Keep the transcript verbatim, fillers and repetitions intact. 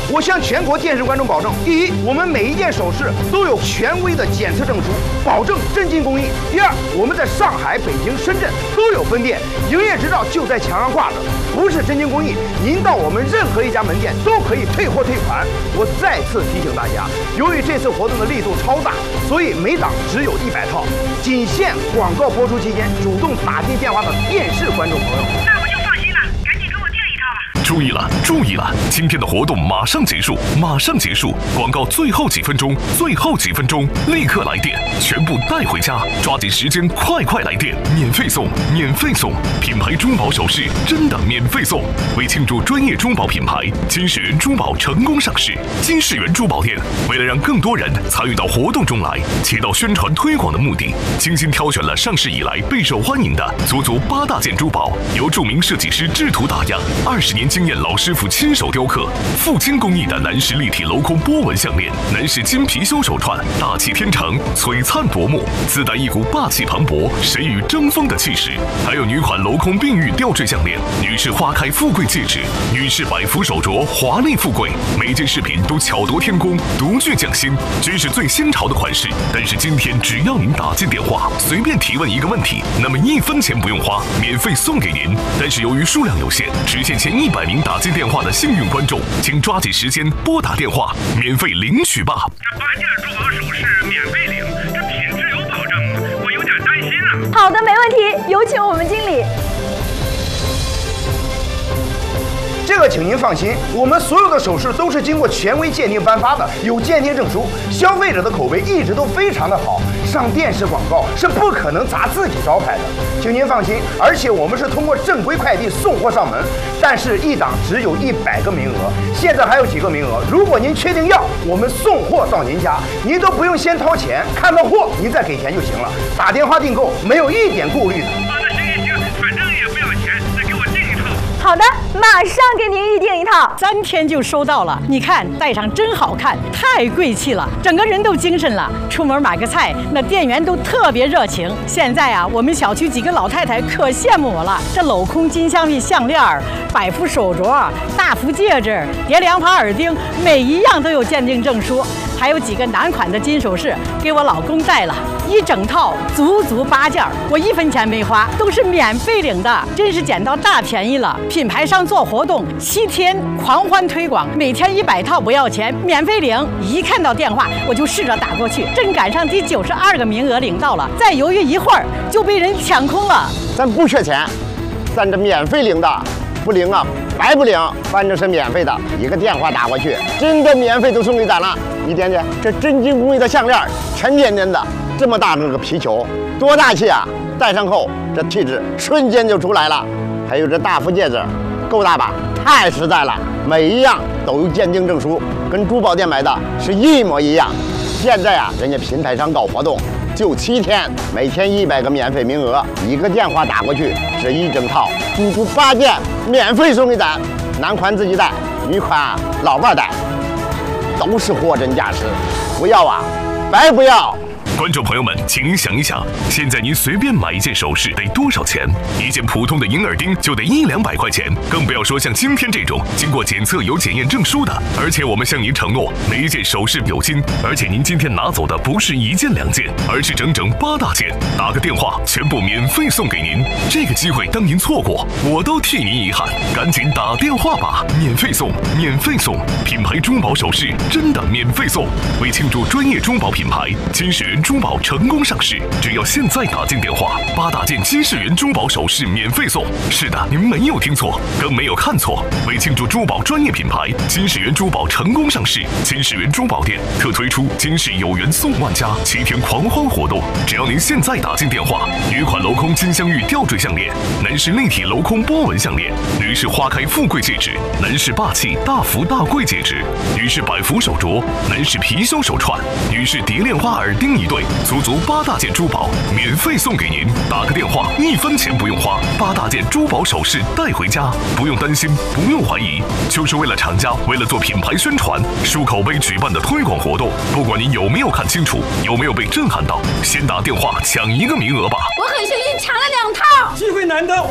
我向全国电视观众保证：第一，我们每一件首饰都有权威的检测证书，保证真金工艺；第二，我们在上海、北京、深圳都有分店，营业执照就在墙上挂着，不是真金工艺，您到我们任何一家门店都可以退货退款。我再次提醒大家，由于这次活动的力度超大，所以每档只有一百套，仅限广告播出期间主动打进电话的电视观众朋友。 那我就放心了，赶紧给我订一套吧。 注意了，注意了！今天的活动马上结束，马上结束！广告最后几分钟，最后几分钟，立刻来电，全部带回家！抓紧时间，快快来电，免费送，免费送！品牌珠宝首饰真的免费送！为庆祝专业珠宝品牌金世缘珠宝成功上市，金世缘珠宝店为了让更多人参与到活动中来，起到宣传推广的目的，精心挑选了上市以来备受欢迎的足足八大件珠宝，由著名设计师制图打样，二十年经验老师傅亲手雕刻，富金工艺的南式立体镂空波纹项链，南式金貔貅手串，大气天成，璀璨夺目，自带一股霸气磅礴、谁与争锋的气势。还有女款镂空碧玉吊坠项链，女士花开富贵戒指，女士百福手镯，华丽富贵。每件饰品都巧夺天工，独具匠心，真是最新潮的款式。但是今天只要您打进电话，随便提问一个问题，那么一分钱不用花，免费送给您。但是由于数量有限，只限前一百名打进电话的幸运观众，请抓紧时间拨打电话，免费领取吧。 这八件珠宝首饰免费领，这品质有保证吗？我有点担心啊。 好的，没问题，有请我们经理。 这个请您放心，我们所有的首饰都是经过权威鉴定颁发的，有鉴定证书，消费者的口碑一直都非常的好，上电视广告是不可能砸自己招牌的，请您放心。而且我们是通过正规快递送货上门，但是一档只有一百个名额，现在还有几个名额，如果您确定要，我们送货到您家，您都不用先掏钱，看到货您再给钱就行了，打电话订购没有一点顾虑的。 啊，那行行行，反正也不要钱，再给我订一套。 好的，马上给您预定一套。 三天就收到了，你看戴上真好看，太贵气了，整个人都精神了。出门买个菜，那店员都特别热情。现在啊，我们小区几个老太太可羡慕我了。这镂空金镶玉项链、百福手镯、大福戒指、叠两把耳钉，每一样都有鉴定证书。还有几个男款的金首饰给我老公戴了，一整套足足八件，我一分钱没花，都是免费领的，真是捡到大便宜了。品牌商做活动七天狂欢推广，每天一百套不要钱，免费领。一看到电话我就试着打过去，正赶上第九十二个名额领到了，再犹豫一会儿就被人抢空了。 咱不缺钱，咱这免费领的，不领啊白不领，反正是免费的，一个电话打过去，真的免费都送给咱了。你点点这真金工艺的项链，沉甸甸的，这么大个皮球，多大气啊！戴上后这气质瞬间就出来了。还有这大福戒指，够大吧？太实在了，每一样都有鉴定证书，跟珠宝店买的是一模一样。现在啊，人家品牌商搞活动，就七天，每天一百个免费名额，一个电话打过去，这一整套足足八件免费送给咱。男款自己带，女款老伴带，都是货真价实，不要啊，白不要。 观众朋友们，请您想一想，现在您随便买一件首饰得多少钱？一件普通的银耳钉就得一两百块钱，更不要说像今天这种经过检测有检验证书的。而且我们向您承诺，每一件首饰有金，而且您今天拿走的不是一件两件，而是整整八大件。打个电话，全部免费送给您。这个机会当您错过，我都替您遗憾。赶紧打电话吧，免费送，免费送！品牌珠宝首饰真的免费送！为庆祝专业珠宝品牌金世缘珠宝成功上市，只要现在打进电话，八大件金世缘珠宝首饰免费送。是的，您没有听错，更没有看错。为庆祝珠宝专业品牌金世缘珠宝成功上市，金世缘珠宝店特推出金世有缘送万家七天狂欢活动。只要您现在打进电话，女款镂空金镶玉吊坠项链，男士立体镂空波纹项链，女士花开富贵戒指，男士霸气大福大贵戒指，女士百福手镯，男士貔貅手串，女士蝶恋花耳钉一对。足足八大件珠宝免费送给您，打个电话一分钱不用花，八大件珠宝首饰带回家，不用担心，不用怀疑，就是为了厂家为了做品牌宣传、树口碑举办的推广活动。不管您有没有看清楚，有没有被震撼到，先打电话抢一个名额吧。 我很幸运抢了两套， 机会难得。